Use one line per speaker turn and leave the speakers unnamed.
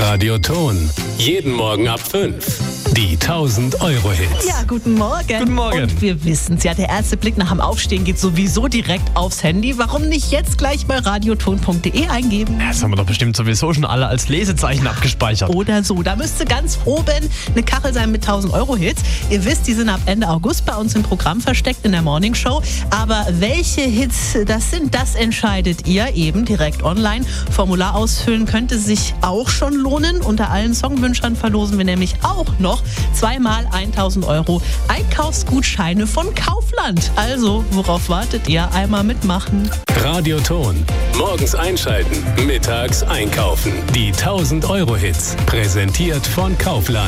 Radioton. Jeden Morgen ab 5. Die 1000-Euro-Hits.
Ja, guten Morgen.
Guten Morgen.
Und wir wissen's ja, der erste Blick nach dem Aufstehen geht sowieso direkt aufs Handy. Warum nicht jetzt gleich bei radioton.de eingeben?
Das haben wir doch bestimmt sowieso schon alle als Lesezeichen abgespeichert.
Oder so. Da müsste ganz oben eine Kachel sein mit 1000-Euro-Hits. Ihr wisst, die sind ab Ende August bei uns im Programm versteckt in der Morning Show. Aber welche Hits das sind, das entscheidet ihr eben direkt online. Formular ausfüllen könnte sich auch schon lohnen. Unter allen Songwünschern verlosen wir nämlich auch noch zweimal 1000 Euro Einkaufsgutscheine von Kaufland. Also, worauf wartet ihr? Einmal mitmachen.
Radioton. Morgens einschalten, mittags einkaufen. Die 1000-Euro-Hits. Präsentiert von Kaufland.